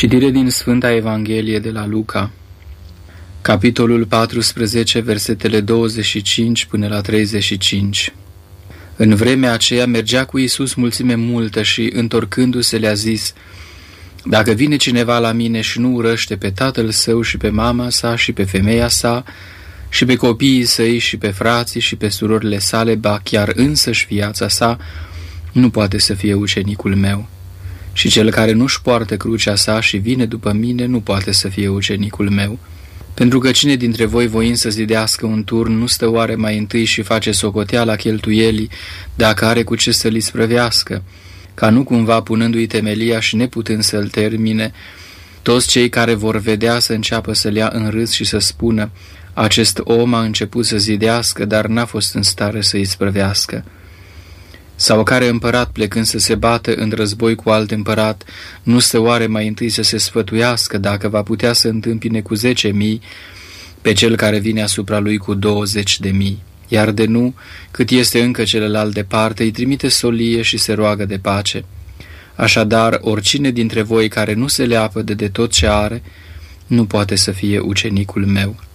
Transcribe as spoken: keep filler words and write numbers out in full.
Citire din Sfânta Evanghelie de la Luca, capitolul paisprezece, versetele douăzeci și cinci până la treizeci și cinci. În vremea aceea mergea cu Iisus mulțime multă și, întorcându-se, le-a zis: Dacă vine cineva la mine și nu urăște pe tatăl său și pe mama sa și pe femeia sa și pe copiii săi și pe frații și pe surorile sale, ba chiar însăși viața sa, nu poate să fie ucenicul meu. Și cel care nu-și poartă crucea sa și vine după mine nu poate să fie ucenicul meu. Pentru că cine dintre voi, voind să zidească un turn, nu stă oare mai întâi și face socoteala cheltuielii, dacă are cu ce să-l isprăvească, ca nu cumva, punându-i temelia și neputând să-l termine, toți cei care vor vedea să înceapă să-l ia în râs și să spună: acest om a început să zidească, dar n-a fost în stare să isprăvească. Sau care împărat, plecând să se bată în război cu alt împărat, nu stă oare mai întâi să se sfătuiască dacă va putea să întâmpine cu zece mii pe cel care vine asupra lui cu douăzeci de mii? Iar de nu, cât este încă celălalt departe, îi trimite solie și se roagă de pace. Așadar, oricine dintre voi care nu se leapă de, de tot ce are, nu poate să fie ucenicul meu.